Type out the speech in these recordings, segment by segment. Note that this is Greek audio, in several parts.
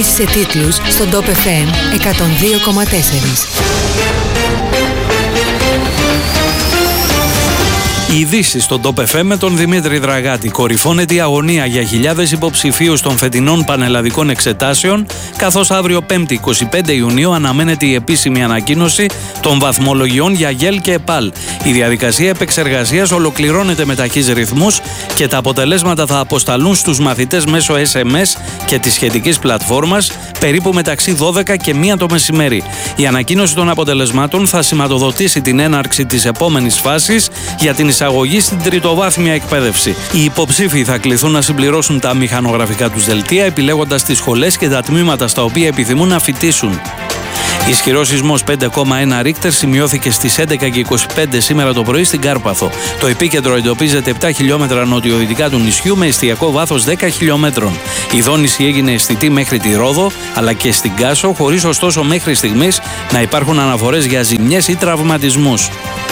ειδήσεις σε τίτλους στον Top FM 102,4. Οι ειδήσεις στον Top FM με τον Δημήτρη Δραγάτη. Κορυφώνεται η αγωνία για χιλιάδες υποψηφίους των φετινών πανελλαδικών εξετάσεων, καθώς αύριο 5η 25 Ιουνίου αναμένεται η επίσημη ανακοίνωση των βαθμολογιών για ΓΕΛ και ΕΠΑΛ. Η διαδικασία επεξεργασίας ολοκληρώνεται με ταχύς ρυθμούς και τα αποτελέσματα θα αποσταλούν στους μαθητές μέσω SMS και της σχετικής πλατφόρμας περίπου μεταξύ 12 και 1 το μεσημέρι. Η ανακοίνωση των αποτελεσμάτων θα σηματοδοτήσει την έναρξη της επόμενης φάσης για την εισαγωγή στην τριτοβάθμια εκπαίδευση. Οι υποψήφοι θα κληθούν να συμπληρώσουν τα μηχανογραφικά τους δελτία, επιλέγοντας τις σχολές και τα τμήματα στα οποία επιθυμούν να φοιτήσουν. Ισχυρός σεισμός 5,1 Ρίχτερ σημειώθηκε στις 11:25 σήμερα το πρωί στην Κάρπαθο. Το επίκεντρο εντοπίζεται 7 χιλιόμετρα νοτιοδυτικά του νησιού με εστιακό βάθος 10 χιλιόμετρων. Η δόνηση έγινε αισθητή μέχρι τη Ρόδο αλλά και στην Κάσο, χωρίς ωστόσο μέχρι στιγμής να υπάρχουν αναφορές για ζημιές ή τραυματισμούς.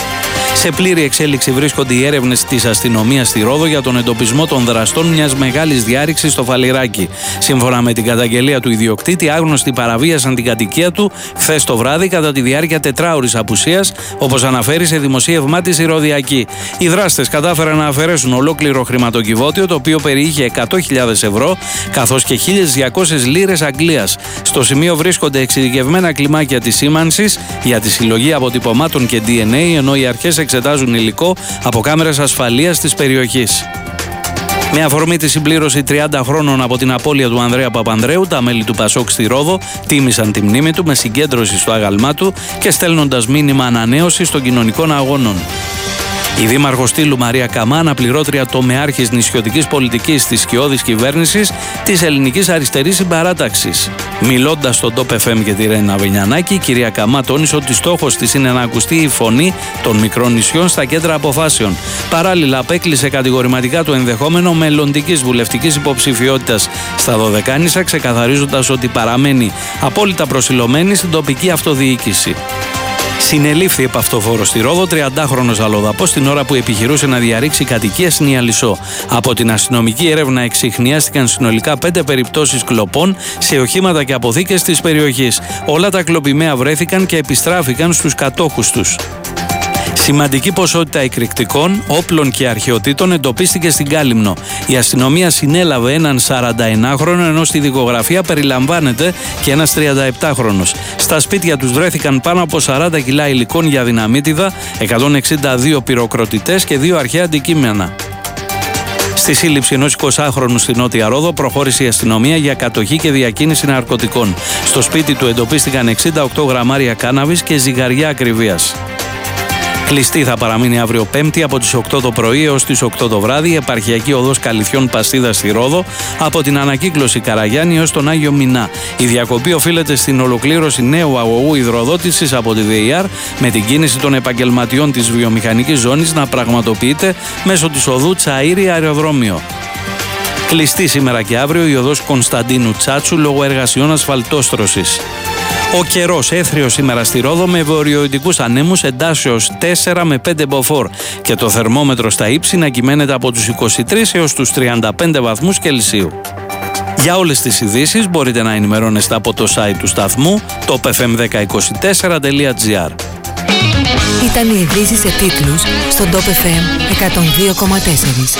Σε πλήρη εξέλιξη βρίσκονται οι έρευνες της αστυνομίας στη Ρόδο για τον εντοπισμό των δραστών μιας μεγάλης διάρρηξης στο Φαλιράκι. Σύμφωνα με την καταγγελία του ιδιοκτήτη, άγνωστοι παραβίασαν την κατοικία του χθες το βράδυ κατά τη διάρκεια 4ωρης απουσίας, όπως αναφέρει σε δημοσίευμά της η Ροδιάκη. Οι δράστες κατάφεραν να αφαιρέσουν ολόκληρο χρηματοκιβώτιο, το οποίο περιείχε 100.000 ευρώ, καθώς και 1.200 λίρες Αγγλίας. Στο σημείο βρίσκονται εξειδικευμένα κλιμάκια της σήμανσης για τη συλλογή αποτυπωμάτων και DNA, ενώ οι αρχές εξετάζουν υλικό από κάμερες ασφαλείας της περιοχής. Με αφορμή τη συμπλήρωση 30 χρόνων από την απώλεια του Ανδρέα Παπανδρέου, τα μέλη του Πασόκ στη Ρόδο τίμησαν τη μνήμη του με συγκέντρωση στο άγαλμά του και στέλνοντας μήνυμα ανανέωσης των κοινωνικών αγώνων. Η δήμαρχος Στήλου Μαρία Καμά, αναπληρώτρια τομεάρχης νησιωτικής πολιτικής της σκιώδης κυβέρνησης της Ελληνικής Αριστερής Συμπαράταξης. Μιλώντας στον Top FM και τη Ρένα Βενιανάκη, η κυρία Καμά τόνισε ότι στόχος της είναι να ακουστεί η φωνή των μικρών νησιών στα κέντρα αποφάσεων. Παράλληλα, απέκλεισε κατηγορηματικά το ενδεχόμενο μελλοντικής βουλευτικής υποψηφιότητας στα Δωδεκάνησα, ξεκαθαρίζοντας ότι παραμένει απόλυτα προσιλωμένη στην τοπική αυτοδιοίκηση. Συνελήφθη επαυτοφόρο στη Ρόδο 30χρονος αλλοδαπός την ώρα που επιχειρούσε να διαρρήξει κατοικία στην Ιαλισσό. Από την αστυνομική έρευνα εξιχνιάστηκαν συνολικά 5 περιπτώσεις κλοπών σε οχήματα και αποθήκες της περιοχής. Όλα τα κλοπημαία βρέθηκαν και επιστράφηκαν στους κατόχους τους. Σημαντική ποσότητα εκρηκτικών, όπλων και αρχαιοτήτων εντοπίστηκε στην Κάλυμνο. Η αστυνομία συνέλαβε έναν 41χρονο, ενώ στη δικογραφία περιλαμβάνεται και ένας 37χρονος. Στα σπίτια τους βρέθηκαν πάνω από 40 κιλά υλικών για δυναμίτιδα, 162 πυροκροτητές και 2 αρχαία αντικείμενα. Στη σύλληψη ενός 20χρονου στη Νότια Ρόδο προχώρησε η αστυνομία για κατοχή και διακίνηση ναρκωτικών. Στο σπίτι του εντοπίστηκαν 68 γραμμάρια κάναβης και ζυγαριά ακριβίας. Κλειστή θα παραμείνει αύριο Πέμπτη από τις 8 το πρωί έως τις 8 το βράδυ η επαρχιακή οδός Καλυθιών Πασίδα στη Ρόδο, από την ανακύκλωση Καραγιάννη έως τον Άγιο Μινά. Η διακοπή οφείλεται στην ολοκλήρωση νέου αγωγού υδροδότησης από τη ΔΕΙΑΡ, με την κίνηση των επαγγελματιών της βιομηχανικής ζώνης να πραγματοποιείται μέσω της οδού Τσαΐρη αεροδρόμιο. Κλειστή σήμερα και αύριο η οδός Κωνσταντίνου Τσάτσου λόγω εργασιών ασφαλτόστρωσης. Ο καιρός έθριος σήμερα στη Ρόδο με βορειοϊντικούς ανέμους εντάσεως 4 με 5 μποφόρ και το θερμόμετρο στα ύψη να κυμαίνεται από τους 23 έως τους 35 βαθμούς Κελσίου. Για όλες τις ειδήσεις μπορείτε να ενημερώνεστε από το site του σταθμού topfm1024.gr. Ήταν οι ειδήσεις σε τίτλους στον Top FM 102,4.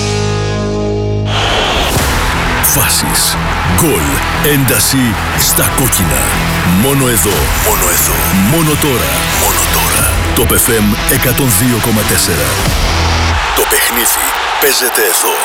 Φάσεις, γκολ, ένταση στα κόκκινα. Μόνο εδώ, μόνο εδώ, μόνο τώρα, μόνο τώρα. Top FM 102,4. Το παιχνίδι παίζεται εδώ.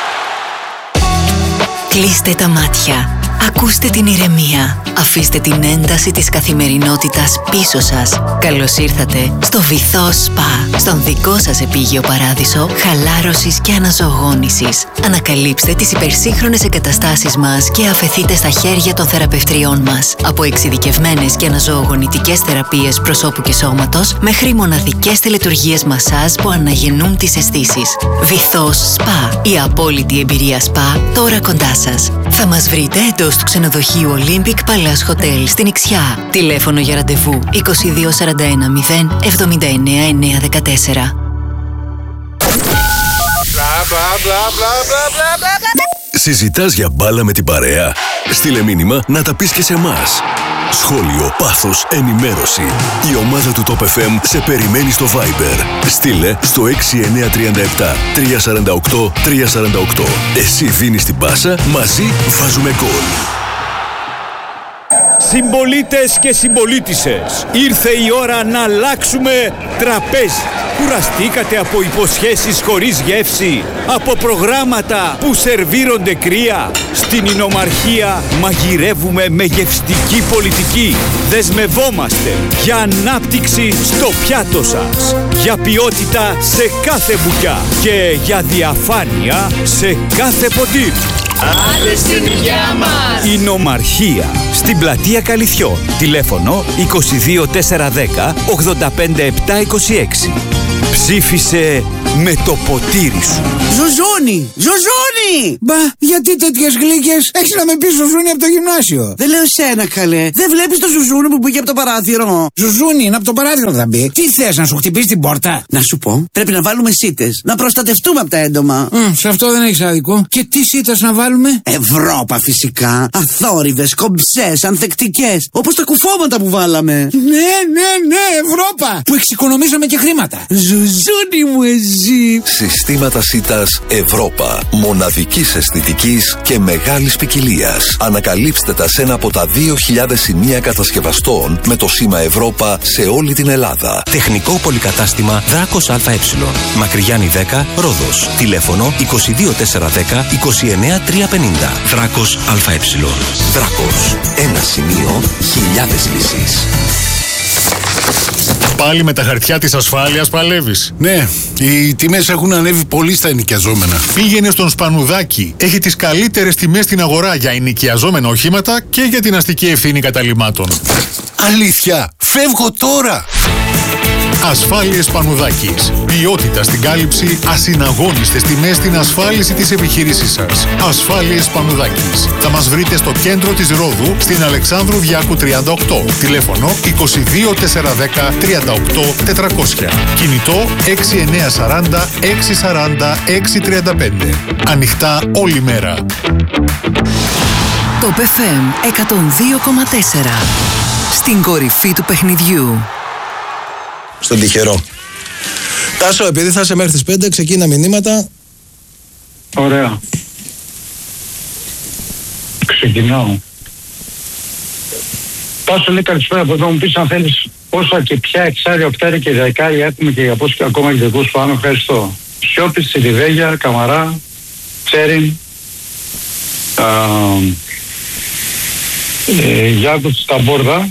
Κλείστε τα μάτια. Ακούστε την ηρεμία. Αφήστε την ένταση της καθημερινότητας πίσω σας. Καλώς ήρθατε στο Βυθό Σπα, στον δικό σας επίγειο παράδεισο χαλάρωσης και αναζωογόνησης. Ανακαλύψτε τις υπερσύγχρονες εγκαταστάσεις μας και αφεθείτε στα χέρια των θεραπευτριών μας. Από εξειδικευμένες και αναζωογονητικές θεραπείες προσώπου και σώματος, μέχρι μοναδικές τελετουργίες μασάζ που αναγεννούν τις αισθήσεις. Βυθό Σπα, η απόλυτη εμπειρία σπα, τώρα κοντά σας. Θα μας βρείτε εντός του ξενοδοχείου Olympic Palace Hotel στην Ιξιά. Τηλέφωνο για ραντεβού 2241 0 79 914. Συζητάς για μπάλα με την παρέα? Στείλε μήνυμα να τα πεις και σε εμάς. Σχόλιο, πάθος, ενημέρωση. Η ομάδα του Top FM σε περιμένει στο Viber. Στείλε στο 6937 348 348. Εσύ δίνεις την πάσα, μαζί βάζουμε γκολ. Συμπολίτες και συμπολίτισσες, ήρθε η ώρα να αλλάξουμε τραπέζι. Κουραστήκατε από υποσχέσεις χωρίς γεύση, από προγράμματα που σερβίρονται κρύα? Στην Ινομαρχία μαγειρεύουμε με γευστική πολιτική. Δεσμευόμαστε για ανάπτυξη στο πιάτο σας, για ποιότητα σε κάθε μπουκιά και για διαφάνεια σε κάθε ποτήρι. Άντε στην υγειά μας! Ινομαρχία, στην πλατεία Καλυθιών. Τηλέφωνο 22410 85726. Ψήφισε με το ποτήρι σου. Ζουζούνι! Ζουζούνι! Μπα, γιατί τέτοιες γλύκες? Έχεις να με πεις Ζουζούνι από το γυμνάσιο. Δεν λέω εσένα, καλέ. Δεν βλέπεις το Ζουζούνι που πήγε από το παράθυρο? Ζουζούνι, είναι από το παράθυρο θα μπει. Τι θες, να σου χτυπήσει την πόρτα? Να σου πω, πρέπει να βάλουμε σίτες. Να προστατευτούμε από τα έντομα. Σε αυτό δεν έχεις άδικο. Και τι σίτες να βάλουμε? Ευρώπα φυσικά. Αθόρυβες, κομψές, ανθεκτικές. Όπως τα κουφώματα που βάλαμε. Ναι, Ευρώπα! Που εξοικονομήσαμε και χρήματα. Ζουζούνι μου εσύ. Συστήματα σίτας Ευρώπα. Μοναδικής αισθητικής και μεγάλης ποικιλίας. Ανακαλύψτε τα σε ένα από τα 2.000 σημεία κατασκευαστών με το σήμα Ευρώπα σε όλη την Ελλάδα. Τεχνικό πολυκατάστημα Δράκος ΑΕ. Μακριγιάννη 10, Ρόδος. Τηλέφωνο 22410 29350. Δράκος ΑΕ. Δράκος. Ένα σημείο, χιλιάδες λύσεις. Πάλι με τα χαρτιά της ασφάλειας παλεύεις? Ναι, οι τιμές έχουν ανέβει πολύ στα ενοικιαζόμενα. Πήγαινε στον Σπανουδάκη. Έχει τις καλύτερες τιμές στην αγορά για ενοικιαζόμενα οχήματα και για την αστική ευθύνη καταλυμάτων. Αλήθεια, φεύγω τώρα! Ασφάλειες Σπανουδάκης. Ποιότητα στην κάλυψη, ασυναγώνιστες τιμές στην ασφάλιση της επιχείρησής σας. Ασφάλειες Σπανουδάκης. Θα μας βρείτε στο κέντρο της Ρόδου, στην Αλεξάνδρου Διάκου 38. Τηλέφωνο 22410 38 400. Κινητό 6940 640 635. Ανοιχτά όλη μέρα. Top FM 102,4. Στην κορυφή του παιχνιδιού. Στον τυχερό. Τάσο, επειδή θα είσαι μέχρι τις 5, ξεκίνα μηνύματα. Ωραία. Ξεκινάω. Τάσο, λέει καλησπέρα από εδώ. Μου πεις αν θέλεις πόσα και ποια εξάρια, οκτάρια και δεκάρια έχουμε και για πόσο και ακόμα και δεκούς πάνω. Ευχαριστώ. Σιώπης, Σιριβέγια, Καμαρά, Τσέριν, Γιάκος, Ταμπόρδα.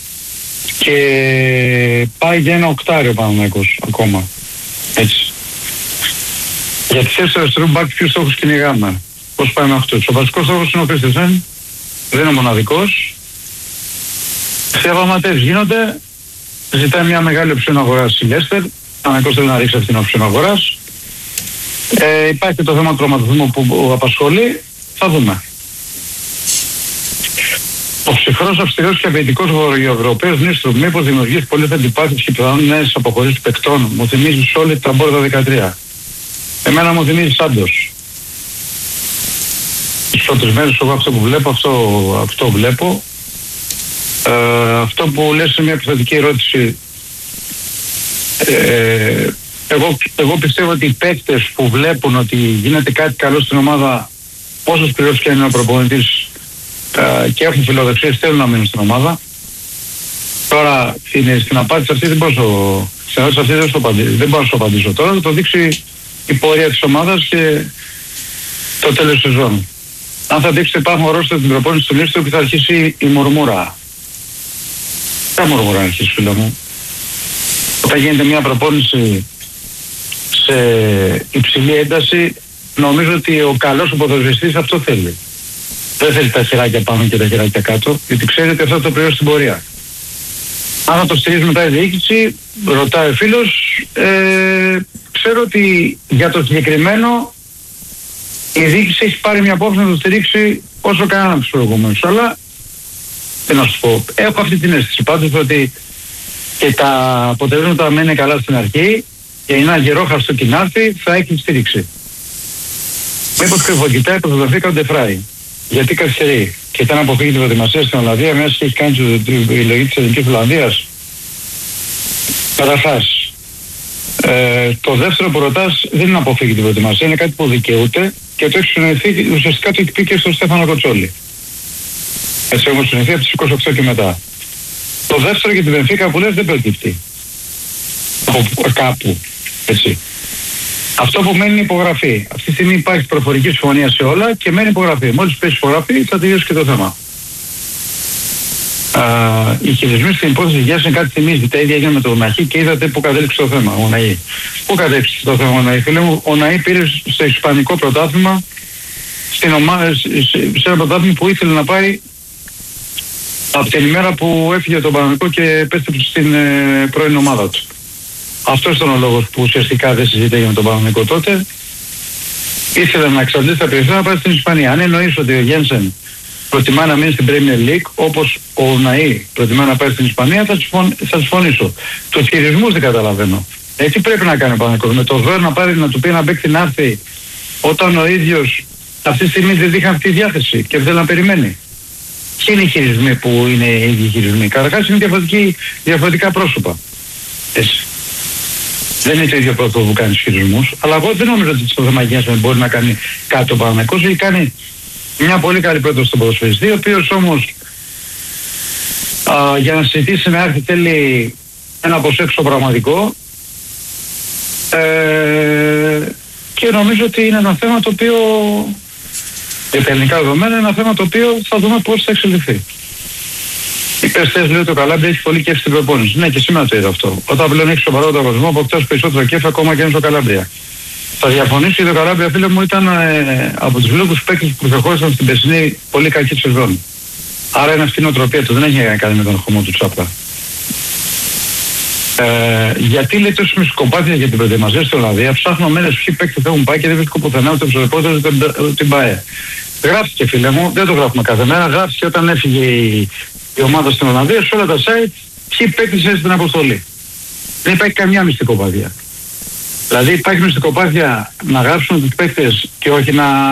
Και πάει για ένα οκτάριο Παναθηναϊκός ακόμα. Έτσι. Για τη θέση του αριστερού μπακ ποιους στόχους κυνηγάμε? Πώς πάει με αυτούς? Ο βασικός στόχος είναι ο Κρίστενσεν. Δεν είναι ο μοναδικός. Διαπραγματεύσεις γίνονται. Ζητάει μια μεγάλη οψιόν αγοράς η Λέστερ. Ο Παναθηναϊκός θέλει να ρίξει αυτήν την οψιόν αγοράς. Υπάρχει το θέμα του τροματισμού που απασχολεί. Θα δούμε. Ο ψυχρός, αυστηρός και απαιτητικός βορειοευρωπαίος Νίστρου μήπως δημιουργήσει πολλές αντιπάθειες και πιθανόν νέες αποχωρήσεις παικτών? Μου θυμίζει όλη τα Μπόρδα 13. Εμένα μου θυμίζει Σάντος. Τις πρώτες μέρες εγώ αυτό που βλέπω, αυτό βλέπω. Αυτό που λες είναι μια επιθετική ερώτηση. Εγώ πιστεύω ότι οι παίκτες που βλέπουν ότι γίνεται κάτι καλό στην ομάδα, όσο σκληρός και είναι ο προπονητής, και έχουν φιλοδοξίες, θέλουν να μείνουν στην ομάδα. Τώρα στην απάντηση αυτή δεν μπορώ να σου απαντήσω. Τώρα θα το δείξει η πορεία της ομάδας και το τέλος της σεζόν. Αν θα δείξει ότι υπάρχουν ρόστερ την προπόνηση του Νίστρου και θα αρχίσει η μουρμούρα. Τι μουρμούρα να αρχίσει, φίλε μου? Όταν γίνεται μια προπόνηση σε υψηλή ένταση, νομίζω ότι ο καλός ποδοσφαιριστής αυτό θέλει. Δεν θέλει τα χεράκια πάνω και τα χεράκια κάτω, γιατί ξέρει ότι αυτό θα το πληρώσει στην πορεία. Αν θα το στηρίζει μετά η διοίκηση, ρωτάει ο φίλος, ξέρω ότι για το συγκεκριμένο η διοίκηση έχει πάρει μια απόφαση να το στηρίξει όσο κανένα από τους προηγούμενους. Αλλά, τι να σου πω, έχω αυτή την αίσθηση πάντως ότι και τα αποτελέσματα μένουν καλά στην αρχή και ένα γερό χαστούκι να έρθει θα έχει στήριξη. Μήπως κρυφοκοιτάει που το Μπενφίκα ο Ντεφράι. Γιατί καθυστερεί και ήταν αποφύγει την προετοιμασία στην Ολλανδία, μέσα και έχει κάνει τη επιλογή της Εθνικής Ολλανδίας. Καταρχάς, το δεύτερο που ρωτάς δεν είναι αποφύγει την προετοιμασία, είναι κάτι που δικαιούται και το έχει συνοηθεί, ουσιαστικά το έχει πει και στον Στέφανο Κοτσόλη. Έτσι όμως συνοηθεί από τις 28 και μετά. Το δεύτερο για την Μπενφίκα που λες δεν προκύπτει. Από κάπου, έτσι. Αυτό που μένει είναι υπογραφή. Αυτή τη στιγμή υπάρχει προφορική συμφωνία σε όλα και μένει υπογραφή. Μόλις πέσει υπογραφή θα τελειώσει και το θέμα. Οι χειρισμοί στην υπόθεση υγείας είναι κάτι θυμίζει. Τα ίδια έγινε με τον Ναχή και είδατε που κατέληξε το θέμα ο Ναή. Πού κατέληξε το θέμα ο Ναή? Φίλε μου, ο Ναή πήρε στο Ισπανικό πρωτάθλημα, σε ένα πρωτάθλημα που ήθελε να πάει από την ημέρα που έφυγε τον Παναθηναϊκό και επέστρεψε στην πρώην ομάδα του. Αυτό ήταν ο λόγος που ουσιαστικά δεν συζήτησε με τον Παναθηναϊκό τότε. Ήθελε να εξαντλήσει τα περιφέρεια να πάει στην Ισπανία. Αν εννοείς ότι ο Γένσεν προτιμά να μείνει στην Premier League, όπως ο Ναή προτιμά να πάει στην Ισπανία, θα συμφωνήσω. Τους χειρισμούς δεν καταλαβαίνω. Τι πρέπει να κάνει ο Παναθηναϊκός? Με το Βέρ να πάρει να του πει να παίξει να έρθει όταν ο ίδιος αυτή τη στιγμή δεν είχαν αυτή τη διάθεση και θέλει να περιμένει. Ποιοι είναι οι χειρισμοί που είναι οι ίδιοι χειρισμοί? Καταρχάς είναι διαφορετικά πρόσωπα. Έτσι. Δεν είναι το ίδιο πρόσωπο που κάνει χειρισμούς, αλλά εγώ δεν νομίζω ότι στο θέμα υγείας μπορεί να κάνει κάτι ο Παναθηναϊκός. Έχει κάνει μια πολύ καλή πρόταση στον ποδοσφαιριστή, ο οποίος όμως για να συζητήσει να έρθει θέλει ένα προσέξω πραγματικό και νομίζω ότι είναι ένα θέμα το οποίο για τα ελληνικά δεδομένα είναι ένα θέμα το οποίο θα δούμε πώς θα εξελιχθεί. Οι περιστές λέει ότι ο Καλάμπρια έχει πολύ κέφι στην προπόνηση. Ναι, και σήμερα το είδα αυτό. Όταν πλέον έχει σοβαρό ανταγωνισμό, αποκτάς περισσότερο κέφι ακόμα και αν είσαι ο Καλάμπρια. Θα διαφωνήσω ότι ο Καλάμπρια, φίλε μου, ήταν από τους λίγους παίκτες που προχώρησαν στην περσινή πολύ κακή σεζόν. Άρα είναι αυτή η νοοτροπία του, δεν έχει να κάνει με τον χωμό του Τσάπρα. Γιατί λέει τόσο μυσκοπάθεια για την προετοιμασία στην Ολλανδία? Ψάχνω μέρες ποιοι παίκτες έχουν πάει και δεν βρίσκω πουθενά ούτε τους ρεπόρτερ ούτε την ΠΑΕ. Γράφτηκε, φίλε μου, δεν το γράφουμε κάθε μέρα. Γράφτηκε όταν έφυγε η ομάδα στην Ολλανδία, σε όλα τα site, ποιοι παίκτες έστειλαν στην αποστολή. Δεν υπάρχει καμιά μυστικοπάθεια. Δηλαδή υπάρχει μυστικοπάθεια να γράψουν τους παίκτες και όχι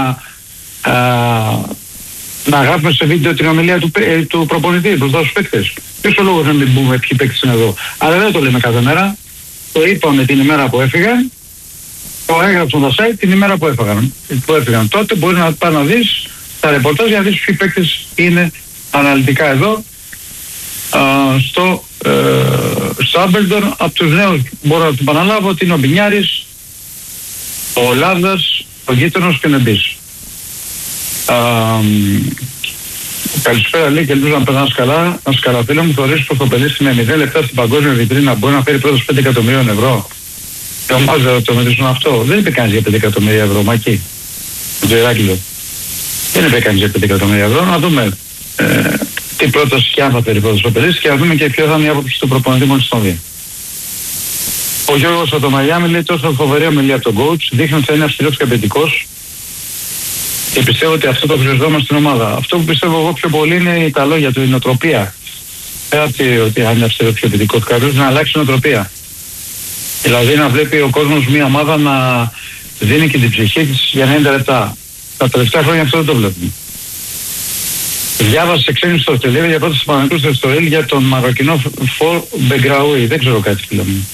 να γράφουμε σε βίντεο την ομιλία του προπονητή μπροστά στους παίκτες. Ποιος ο λόγος να μην πούμε ποιοι παίκτες είναι εδώ? Αλλά δεν το λέμε κάθε μέρα. Το είπαμε την ημέρα που έφυγαν. Το έγραψαν τα site την ημέρα που έφυγαν. Τότε μπορεί να πάει να δεις τα ρεπορτάζ για να δεις ποιοι παίκτες είναι αναλυτικά εδώ στο Άμπελντον. Από τους νέους μπορώ να του επαναλάβω ότι είναι ο Μπινιάρης, ο Λάβδας, ο Γείτονος και ο Νεμπής. Καλησπέρα, λέει, και ελπίζω να περνάς καλά. Να σου καλά, φίλε μου, θεωρείς πως το πελίστη με 0 λεπτά στην παγκόσμια βιτρίνα μπορεί να φέρει πρώτος 5 εκατομμυρίων ευρώ? Και ομάς δεν το μετρήσουν αυτό. Δεν είπε κανείς για 5 εκατομμύρια ευρώ, Μακή. Το Ηράκλειο. Δεν είπε κανείς για 5 εκατομμύρια ευρώ. Να δούμε τι πρόταση και αν θα φέρει πρώτος ο πελίστης και να δούμε και ποιο θα είναι η άποψη του προπονητή μόλις στον δει. Ο Γιώργος από το Μαϊάμι λέει τόσο φοβερή ομιλία από τον coach. Δείχνει ότι θα είναι αυστηρός και απαιτητικός. Και πιστεύω ότι αυτό το χρειαζόμαστε στην ομάδα. Αυτό που πιστεύω εγώ πιο πολύ είναι τα λόγια του, η νοοτροπία. Πέρα από ότι αν είναι αυστηρός και απαιτητικός κάποιος, να αλλάξει η νοοτροπία. Δηλαδή να βλέπει ο κόσμος μια ομάδα να δίνει και την ψυχή της για 90 λεπτά. Τα τελευταία χρόνια αυτό δεν το βλέπουμε. Διάβασα σε ξένη στο τελείω για πρώτη Ισπανικού στο Εστορίλ για τον Μαροκινό Φορ Μπεγκραούι. Δεν ξέρω κάτι, φίλε μου.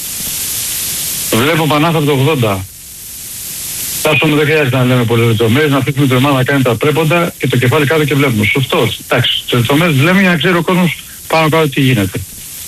Βλέπω Πανάθα από το 80. Τάσο δεν χρειάζεται να λέμε πολλές λεπτομέρειες, να αφήσουμε την ομάδα να κάνει τα πρέποντα και το κεφάλι κάτω και βλέπουμε. Σωστός. Εντάξει, τις λεπτομέρειες λέμε για να ξέρει ο κόσμος πάνω κάτω τι γίνεται.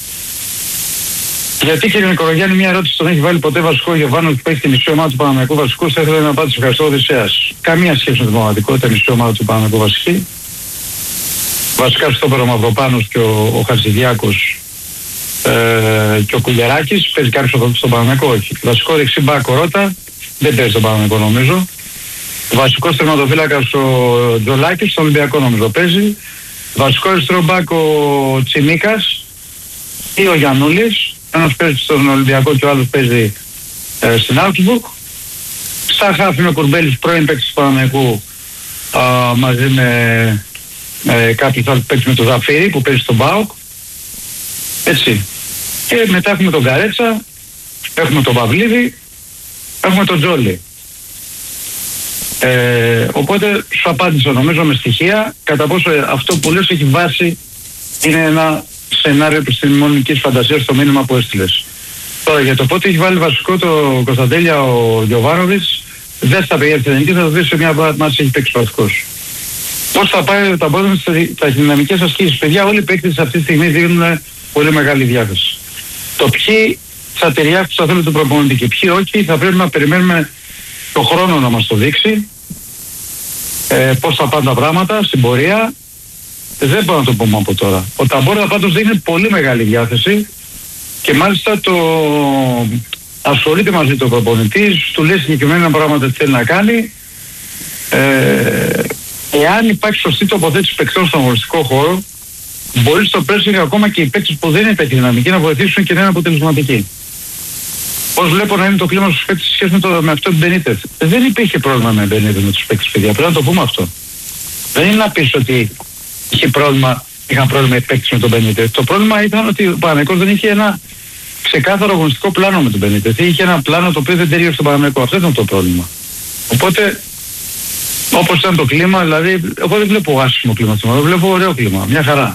Γιατί, κύριε Νικολογιάννη, μια ερώτηση: τον έχει βάλει ποτέ βασικό Γιωβάνο που έχει τη μισή ομάδα του Παναθηναϊκού βασικού? Θα ήθελα να απάντηση. Ευχαριστώ, Οδυσσέας. Καμία σχέση με την πραγματικότητα, η μισή ομάδα του Παναθηναϊκού βασική. Βασικά στο Πέρο Μαυροπάνος και ο Χατζηδιάκος και ο Κουλιαράκης. Παίζει κάποιος στον Παναθηναϊκό? Όχι. Βασικό δεξί μπακ ο Ρώτα, δεν παίζει στον Παναθηναϊκό νομίζω. Βασικός τερματοφύλακας ο Τζολάκης, στον Ολυμπιακό νομίζω παίζει. Βασικό αριστερό μπακ ο Τσιμίκας ή ο Γιαννούλης. Ένας παίζει στον Ολυμπιακό και ο άλλος παίζει στην Augsburg. Στα χάφη είναι ο Κουρμπέλης, πρώην παίκτης του Παναθηναϊκού, μαζί με κάποιοι θα παίξει με τον Ζαφίρι που παίζει στον ΠΑΟΚ. Έτσι. Και μετά έχουμε τον Καρέτσα, έχουμε τον Παυλίδη, έχουμε τον Τζόλι. Οπότε σου απάντησα νομίζω με στοιχεία κατά πόσο αυτό που λες έχει βάση, είναι ένα σενάριο επιστημονικής φαντασίας στο μήνυμα που έστειλες. Τώρα για το πότε έχει βάλει βασικό το Κωνσταντέλια ο Γιωβάνοβιτς, δεν στα παιδιά της Εθνικής, θα το δει σε μια μάτσα έχει παίξει βασικός. Πώς θα πάει τα πρώτα στα δυναμικές ασκήσεις. Παιδιά, όλοι οι παίκτες αυτή τη στιγμή δίνουν πολύ μεγάλη διάθεση. Το ποιοι θα ταιριάξουν στα θέλη του προπονητή και ποιοι όχι, θα πρέπει να περιμένουμε το χρόνο να μας το δείξει. Πώς θα πάνε τα πράγματα στην πορεία, δεν μπορώ να το πούμε από τώρα. Ο Ταμπόρα πάντως δίνει πολύ μεγάλη διάθεση και μάλιστα ασχολείται μαζί του προπονητής, του λέει συγκεκριμένα πράγματα τι θέλει να κάνει. Εάν υπάρχει σωστή τοποθέτηση παικτών στον αγωνιστικό χώρο, μπορεί στο pressing ακόμα και οι παίκτες που δεν είναι ταχυδυναμικοί να βοηθήσουν και να είναι αποτελεσματικοί. Πώς βλέπω να είναι το κλίμα στους παίκτες σε σχέση με αυτό του Μπενίτεθ. Δεν υπήρχε πρόβλημα με Μπενίτεθ με τους παίκτες, παιδιά. Πρέπει να το πούμε αυτό. Δεν είναι να πεις ότι είχαν πρόβλημα οι παίκτες με τον Μπενίτεθ. Το πρόβλημα ήταν ότι ο Παναθηναϊκός δεν είχε ένα ξεκάθαρο αγωνιστικό πλάνο με τον Μπενίτεθ. Είχε ένα πλάνο το οποίο δεν τελείωσε στον Παναθηναϊκό. Αυτό ήταν το πρόβλημα. Οπότε, όπως ήταν το κλίμα, δηλαδή, εγώ δεν βλέπω άσχημο κλίμα, δεν βλέπω ωραίο κλίμα. Μια χαρά.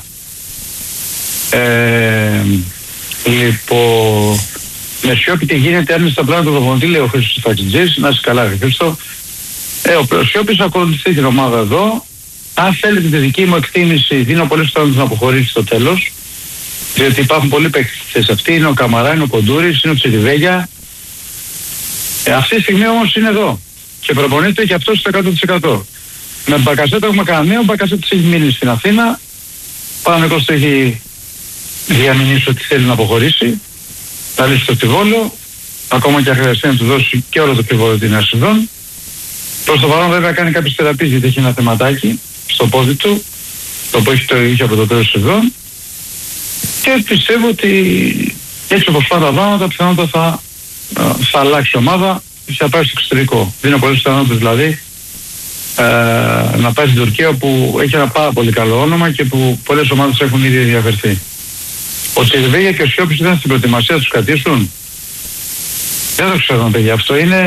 Λοιπόν, με Σιώπη τι γίνεται, αν είναι στα πλάνα του προπονητή, λέει ο Χρήστος Ταξιτζής, να είσαι καλά, Χρήστο. Ο Σιώπης ακολουθεί την ομάδα εδώ. Αν θέλετε τη δική μου εκτίμηση, δίνω πολλές πιθανότητες να αποχωρήσει στο τέλος. Διότι υπάρχουν πολλοί παίκτες αυτοί. Είναι ο Καμαρά, είναι ο Κοντούρης, είναι ο Τσιριβέγια. Αυτή τη στιγμή όμως είναι εδώ. Και προπονείται και αυτό στο 100%. Με Μπακασέτα έχουμε κανένα. Ο Μπακασέτας έχει μείνει στην Αθήνα. Παναθηναϊκός το έχει διαμηνήσει ότι θέλει να αποχωρήσει. Θα λύσει το Τιβόλο. Ακόμα και αν χρειαστεί να του δώσει και όλο το Τιβόλο την νέα σεζόν. Προς το παρόν βέβαια κάνει κάποιες θεραπείες γιατί έχει ένα θεματάκι στο πόδι του. Το οποίο είχε από το τέλος σεζόν. Και πιστεύω ότι έτσι όπως πάνε τα πράγματα πιθανότατα θα αλλάξει η ομάδα και θα πάει στο εξωτερικό. Δίνω πολλές πιθανότητες δηλαδή να πάει στην Τουρκία που έχει ένα πάρα πολύ καλό όνομα και που πολλές ομάδες έχουν ήδη ενδιαφερθεί. Ο Τσιριβέγια και ο Σιώπης ήταν στην προετοιμασία, τους κρατήσουν. Δεν το ξέρω παιδιά, αυτό είναι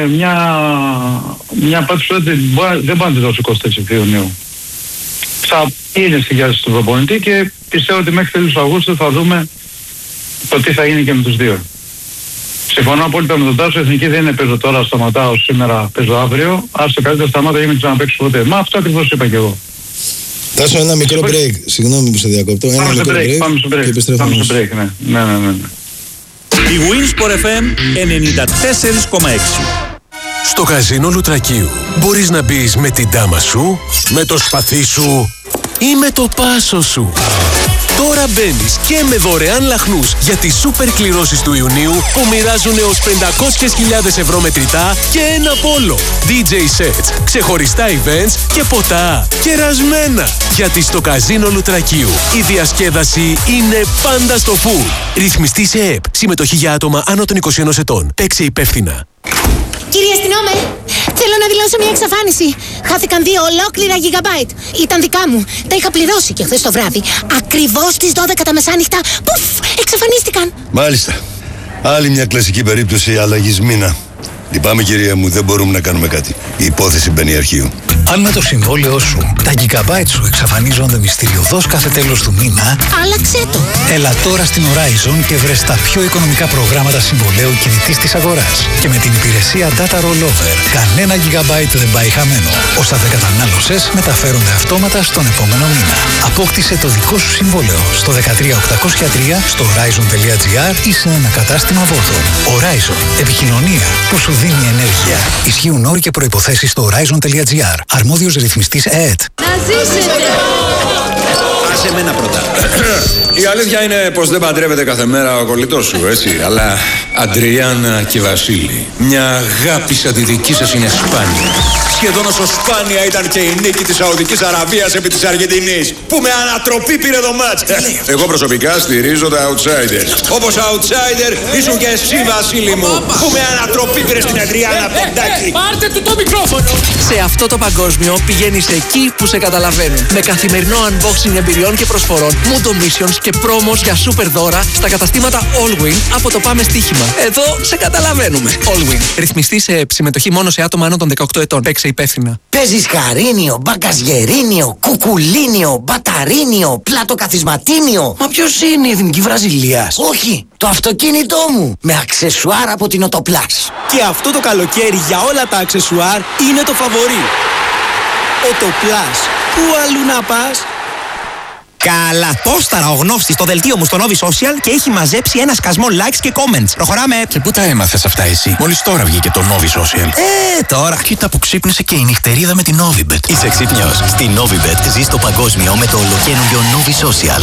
μια απάντηση που δεν μπορεί να τη δώσει 24 Ιουνίου. Θα είναι στη διάθεση του προπονητή και πιστεύω ότι μέχρι τέλος Αυγούστου θα δούμε το τι θα γίνει και με τους δύο. Συμφωνώ απόλυτα με τον Τάσο, η Εθνική δεν είναι παίζω τώρα, σταματάω σήμερα, παίζω αύριο. Ας το καλύτερα σταμάτα για να ξαναπαίξω ποτέ. Μα αυτό ακριβώς είπα και εγώ. Τάσο, ένα μικρό break. Συγγνώμη που σε διακόπτω. Ένα μικρό break. Πάμε στο break. Και επιστρέφουμε. Πάμε στο break, ναι. Η Winsport FM 94,6. Στο καζίνο Λουτρακίου μπορείς να μπεις με την τάμα σου, με το σπαθί σου ή με το πάσο σου. Τώρα μπαίνεις και με δωρεάν λαχνούς για τις σούπερ κληρώσεις του Ιουνίου που μοιράζουν έως 500.000 ευρώ μετρητά και ένα πόλο. DJ sets, ξεχωριστά events και ποτά κερασμένα. Γιατί στο καζίνο Λουτρακίου η διασκέδαση είναι πάντα στο full. Ρυθμιστή σε ΕΠ. Συμμετοχή για άτομα άνω των 21 ετών. Παίξε υπεύθυνα. Κύριε αστυνόμε, θέλω να δηλώσω μια εξαφάνιση. Χάθηκαν 2 ολόκληρα gigabyte. Ήταν δικά μου. Τα είχα πληρώσει και χθες το βράδυ. Ακριβώς στις 12 τα μεσάνυχτα. Πουφ! Εξαφανίστηκαν. Μάλιστα. Άλλη μια κλασική περίπτωση αλλαγής μήνα. Λυπάμαι κυρία μου, δεν μπορούμε να κάνουμε κάτι. Η υπόθεση μπαίνει αρχείο. Αν με το συμβόλαιό σου τα gigabyte σου εξαφανίζονται μυστηριωδώς κάθε τέλος του μήνα, άλλαξε το. Έλα τώρα στην Horizon και βρες τα πιο οικονομικά προγράμματα συμβολαίου κινητής της αγοράς. Και με την υπηρεσία Data Rollover, κανένα gigabyte δεν πάει χαμένο. Όσα δεν κατανάλωσες μεταφέρονται αυτόματα στον επόμενο μήνα. Απόκτησε το δικό σου συμβόλαιο στο 13803 στο horizon.gr ή σε ένα κατάστημα Vodafone. Horizon. Επικοινωνία που σου δίνει ενέργεια. Ισχύουν όροι και προϋποθέσεις στο horizon.gr. Αρμόδιος ρυθμιστής ΕΕΤ. Να ζήσετε! Άσε εμένα πρώτα. Η αλήθεια είναι πως δεν παντρεύεται κάθε μέρα ο κολλητός σου, έτσι. Αλλά Αντριάννα και Βασίλη, μια αγάπη σαν τη δική σας είναι σπάνια. Σχεδόν όσο σπάνια ήταν και η νίκη της Σαουδικής Αραβίας επί της Αργεντινής, που με ανατροπή πήρε το μάτς. Εγώ προσωπικά στηρίζω τα outsiders. Όπως outsider ήσουν και εσύ, Βασίλη μου, που με ανατροπή πήρε στην Αντριάννα Ποντάκη. Πάρτε του το μικρόφωνο. Σε αυτό το παγκόσμιο πηγαίνεις εκεί που σε καταλαβαίνουν. Με καθημερινό unboxing εμπειριών και προσφορών, Mundo Missions και promos για super δώρα στα καταστήματα Allwin από το Πάμε Στοίχημα. Εδώ σε καταλαβαίνουμε. Allwin. Ρυθμιστή σε συμμετοχή μόνο σε άτομα άνω των 18 ετών. Παίξε Παίξε υπεύθυνα. Παίζεις καρίνιο, μπαγκαζιερίνιο, κουκουλίνιο, μπαταρίνιο, πλατοκαθισματίνιο. Μα ποιος είναι η Εθνική Βραζιλίας? Όχι, το αυτοκίνητό μου. Με αξεσουάρ από την Οτοπλάς. Και αυτό το καλοκαίρι για όλα τα αξεσουάρ είναι το φαβορί. Οτοπλάς. Πού αλλού να πας? Καλατόσταρα ο γνώστης στο δελτίο μου στο Novi Social και έχει μαζέψει ένα σκασμό likes και comments. Προχωράμε. Και πού τα έμαθες αυτά εσύ? Μόλις τώρα βγήκε το Novi Social. Τώρα. Κοίτα που ξύπνησε και η νυχτερίδα με την Novibet. Είσαι ξύπνιος. Στη Novibet ζεις το παγκόσμιο με το ολοκαίνουργιο Novi Social.